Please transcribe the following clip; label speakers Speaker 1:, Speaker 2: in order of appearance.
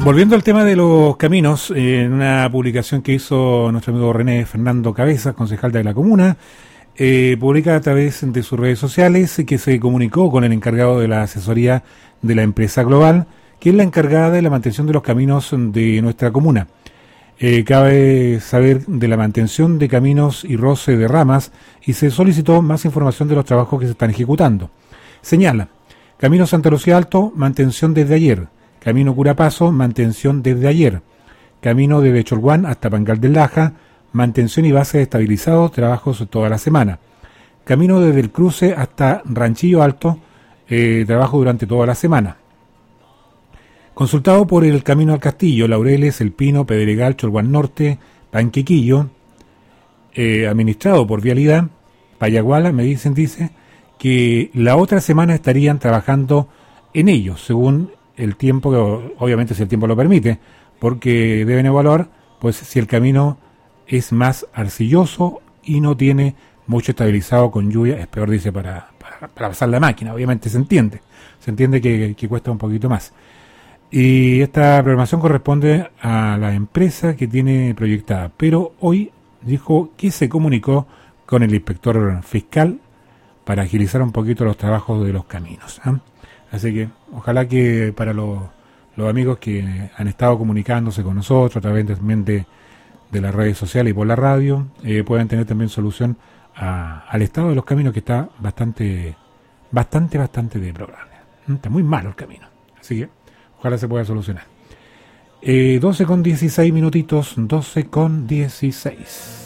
Speaker 1: Volviendo al tema de los caminos, en una publicación que hizo nuestro amigo René Fernando Cabezas, concejal de la comuna, publica a través de sus redes sociales que se comunicó con el encargado de la asesoría de la empresa Global, que es la encargada de la mantención de los caminos de nuestra comuna. Cabe saber de la mantención de caminos y roce de ramas y se solicitó más información de los trabajos que se están ejecutando. Señala, Camino Santa Lucía Alto, mantención desde ayer. Camino Curapaso, mantención desde ayer. Camino de Cholguán hasta Pangal del Laja, mantención y base estabilizados, trabajos toda la semana. Camino desde el cruce hasta Ranchillo Alto, trabajo durante toda la semana. Consultado por el Camino al Castillo, Laureles, El Pino, Pedregal, Cholguán Norte, Panquequillo, administrado por Vialidad, Payaguala, dice, que la otra semana estarían trabajando en ellos, según el tiempo, que obviamente si el tiempo lo permite, porque deben evaluar pues si el camino es más arcilloso y no tiene mucho estabilizado con lluvia, es peor, dice, para pasar la máquina, obviamente se entiende que cuesta un poquito más. Y esta programación corresponde a la empresa que tiene proyectada, pero hoy dijo que se comunicó con el inspector fiscal para agilizar un poquito los trabajos de los caminos, ¿eh? Así que ojalá que para los amigos que han estado comunicándose con nosotros a través también de las redes sociales y por la radio, puedan tener también solución al estado de los caminos, que está bastante deplorable. Está muy malo el camino. Así que ojalá se pueda solucionar. 12 con 16 minutitos, 12 con 16.